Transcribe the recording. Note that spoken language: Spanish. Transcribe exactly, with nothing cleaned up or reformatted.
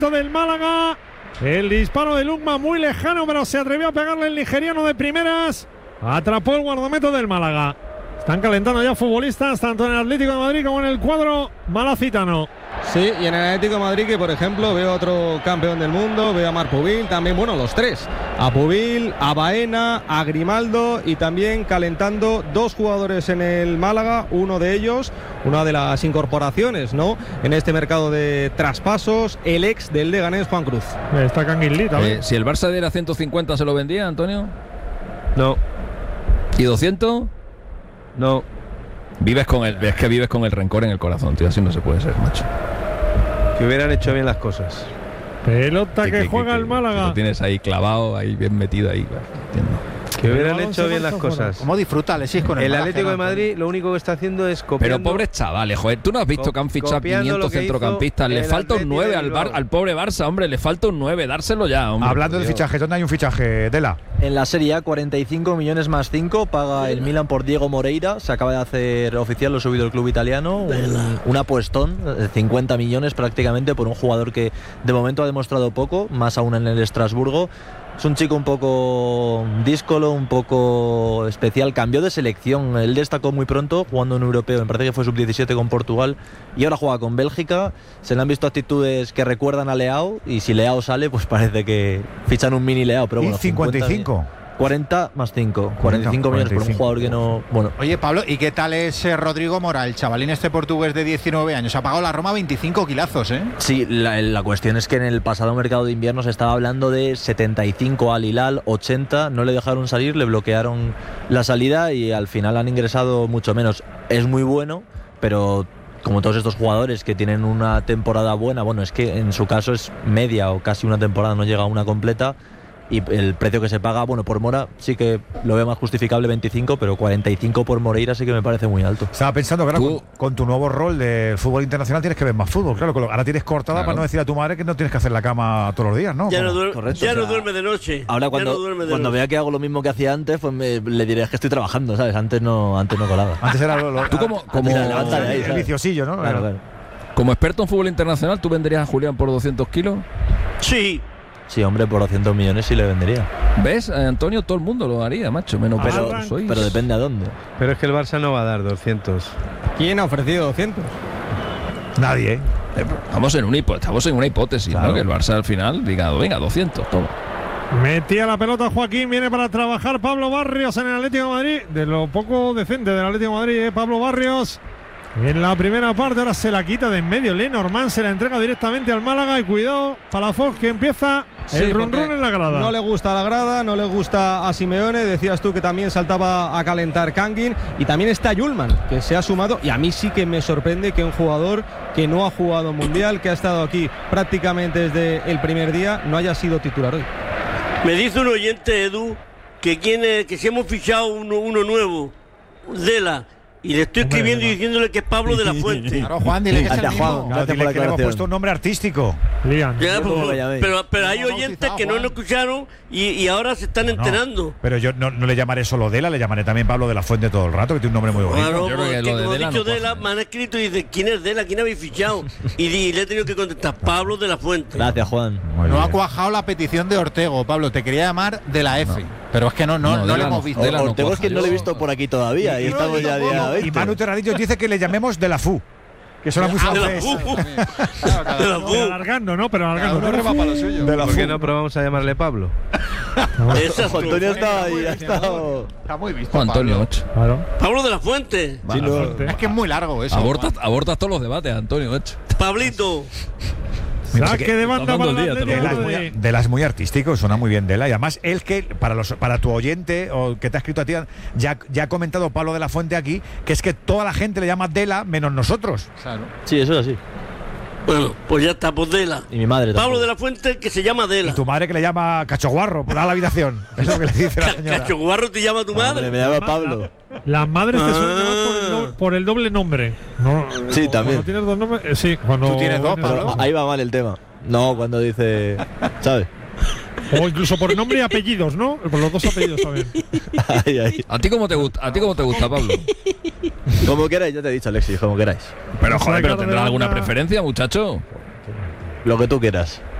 del Málaga. El disparo de Lukman muy lejano, pero se atrevió a pegarle el nigeriano de primeras. Atrapó el guardameta del Málaga. Están calentando ya futbolistas, tanto en el Atlético de Madrid como en el cuadro malacitano. Sí, y en el Atlético de Madrid, que por ejemplo veo a otro campeón del mundo, veo a Marc Pubil, también, bueno, los tres. A Pubil, a Baena, a Grimaldo y también calentando dos jugadores en el Málaga, uno de ellos, una de las incorporaciones, ¿no? En este mercado de traspasos, el ex del Leganés, Juan Cruz. Está Canguilita. Eh, si el Barça diera ciento cincuenta, ¿se lo vendía, Antonio? No. ¿Y doscientos? No. Vives con el, es que vives con el rencor en el corazón, tío, así no se puede ser, macho. Que hubieran hecho bien las cosas. Pelota que, que, que juega que, el Málaga. Que lo tienes ahí clavado, ahí bien metido ahí, entiendo. Que hubieran hecho bien las cosas. ¿Cómo disfruta Alexis con el El Málaga, Atlético de ¿no? Madrid lo único que está haciendo es copiando. Pero pobres chavales, joder, tú no has visto que han fichado a quinientos centrocampistas. Le falta un nueve al, Bar, al pobre Barça, hombre, le falta un nueve, dárselo ya, hombre. Hablando de fichajes, ¿dónde hay un fichaje, Dela? En la Serie A, cuarenta y cinco millones más cinco paga el Milan por Diego Moreira. Se acaba de hacer oficial, lo ha subido el club italiano. Un, un apuestón, cincuenta millones prácticamente por un jugador que de momento ha demostrado poco, más aún en el Estrasburgo. Es un chico un poco díscolo, un poco especial. Cambió de selección. Él destacó muy pronto jugando en un europeo. Me parece que fue sub diecisiete con Portugal. Y ahora juega con Bélgica. Se le han visto actitudes que recuerdan a Leao. Y si Leao sale, pues parece que fichan un mini Leao. Pero ¿Y bueno, cincuenta y cinco? cuarenta más cinco. cuarenta y cinco millones por un jugador que no. Bueno. Oye, Pablo, ¿y qué tal es eh, Rodrigo Mora, el chavalín este portugués de diecinueve años? Ha pagado la Roma veinticinco kilazos, ¿eh? Sí, la, la cuestión es que en el pasado mercado de invierno se estaba hablando de setenta y cinco al Hilal, ochenta, no le dejaron salir, le bloquearon la salida y al final han ingresado mucho menos. Es muy bueno, pero como todos estos jugadores que tienen una temporada buena, bueno, es que en su caso es media o casi una temporada, no llega a una completa. Y el precio que se paga, bueno, por Mora sí que lo veo más justificable, veinticinco, pero cuarenta y cinco por Moreira sí que me parece muy alto. Estaba pensando que ahora con, con tu nuevo rol de fútbol internacional tienes que ver más fútbol, claro, ahora tienes cortada claro. Para no decir a tu madre que no tienes que hacer la cama todos los días, ¿no? Ya, no, duer Correcto, ya o sea, no duerme de noche. Ahora cuando, no de cuando noche. vea que hago lo mismo que hacía antes, pues me, le diré que estoy trabajando, ¿sabes? Antes no, antes no colaba. Antes era lo, lo, tú como, como antes era ahí, el viciosillo, ¿no? Claro, claro. Como experto en fútbol internacional, ¿tú venderías a Julián por doscientos kilos? Sí. Sí, hombre, por doscientos millones sí le vendería. ¿Ves, Antonio? Todo el mundo lo haría, macho, menos pero, vosotros. pero depende a dónde. Pero es que el Barça no va a dar doscientos. ¿Quién ha ofrecido doscientos? Nadie, ¿eh? Estamos en una, hipo estamos en una hipótesis, claro. ¿No? Que el Barça al final diga, venga, doscientos, toma. Metía la pelota Joaquín, viene para trabajar Pablo Barrios en el Atlético de Madrid. De lo poco decente del Atlético de Madrid, ¿eh? Pablo Barrios. En la primera parte, ahora se la quita de en medio. Lenormand se la entrega directamente al Málaga. Y cuidado, Palafox que empieza el sí, run run en la grada. No le gusta la grada, no le gusta a Simeone. Decías tú que también saltaba a calentar Kangin. Y también está Yulman, que se ha sumado. Y a mí sí que me sorprende que un jugador que no ha jugado mundial, que ha estado aquí prácticamente desde el primer día, no haya sido titular hoy. Me dice un oyente, Edu, que, quiere, que si hemos fichado uno, uno nuevo, Dela. Y le estoy escribiendo y diciéndole que es Pablo de la Fuente. Claro, Juan, dile que es el mismo. Juan, claro, dile que le hemos puesto un nombre artístico. Lian. Ya, pues, pero, pero hay oyentes que no lo escucharon y, y ahora se están no, enterando. No, pero yo no, no le llamaré solo Dela, le llamaré también Pablo de la Fuente todo el rato, que tiene un nombre muy bonito. Claro, yo creo que, que lo de como Dela ha dicho no Dela, me han escrito y dicen, ¿quién es Dela? ¿Quién habéis fichado? Y, y le he tenido que contestar, Pablo de la Fuente. Gracias, Juan. Muy no bien. ha cuajado la petición de Ortego, Pablo, te quería llamar de la F. No. Pero es que no, no, no, no le hemos visto. O, Ortego no es que no le he visto por aquí todavía. Y, y estamos ya día veinte. Y Manu Terradillo dice que le llamemos de la F U. Que suena muy francés. De la F U. Alargando, ¿no? Pero alargando. Cada uno va para lo suyo. De la ¿Por qué no probamos a llamarle Pablo? Exacto. Antonio está ahí, ha estado. Está muy visto. Juan Antonio, ocho. Claro. Pablo de la Fuente. Sí, no. Es que es muy largo eso. Abortas, abortas todos los debates, Antonio, ocho. Pablito. Saque que de banda para día, de, Dela es muy, Dela es muy artístico, suena muy bien Dela. Y además, él que, para los para tu oyente, o que te ha escrito a ti, ya, ya ha comentado Pablo de la Fuente aquí, que es que toda la gente le llama Dela, menos nosotros. Claro. Sí, eso es así. Bueno, pues ya está, pues Dela. Y mi madre Pablo tampoco. de la Fuente, que se llama Dela. Y tu madre que le llama Cachoguarro, por la habitación. Es lo que le dice la señora. ¿Cachoguarro te llama tu madre? Madre, me llama Pablo. Las madres te suelen llamar por el, do, por el doble nombre. No, sí, también. Cuando tienes dos nombres, eh, sí. Cuando Tú tienes dos, Pablo. Ahí va mal el tema. No, cuando dice, ¿sabes? O incluso por nombre y apellidos, ¿no? Por los dos apellidos también. Ahí, ahí. ¿A ti cómo te gusta? ¿A ti cómo te gusta, Pablo? Como queráis, ya te he dicho, Alexis, como queráis. Pero joder, pero tendrás alguna preferencia, muchacho. Lo que tú quieras.